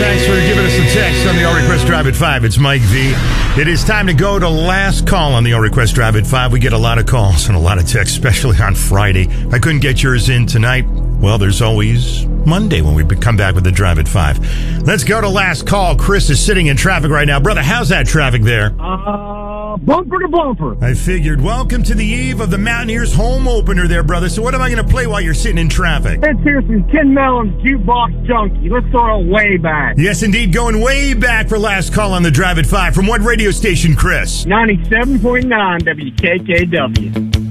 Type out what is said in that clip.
Thanks for giving us a text on the All Request Drive at 5. It's Mike V. It is time to go to last call on the All Request Drive at 5. We get a lot of calls and a lot of texts, especially on Friday. I couldn't get yours in tonight. Well, there's always Monday when we come back with the Drive at 5. Let's go to last call. Chris is sitting in traffic right now. Brother, how's that traffic there? Bumper to bumper. I figured. Welcome to the eve of the Mountaineers home opener there, brother. So what am I going to play while you're sitting in traffic? Let's hear some Ken Mellon's Jukebox Junkie. Let's throw it way back. Yes, indeed. Going way back for last call on the Drive at 5. From what radio station, Chris? 97.9 WKKW.